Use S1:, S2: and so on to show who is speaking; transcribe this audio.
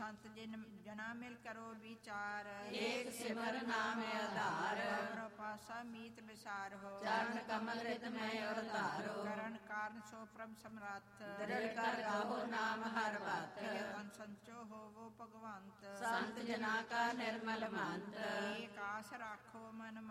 S1: संत जिन जना मिल करो विचार,
S2: एक सिमर नाम आधार,
S1: पासा मीत विसार हो,
S2: चरण कमल रित में और तारो,
S1: करण कारण सो प्रभ समरथ,
S2: दृढ़ कर गाहो नाम हर बात,
S1: संचो हो वो भगवंत,
S2: संत जना का निर्मल मंत्र,
S1: एक आस राखो मन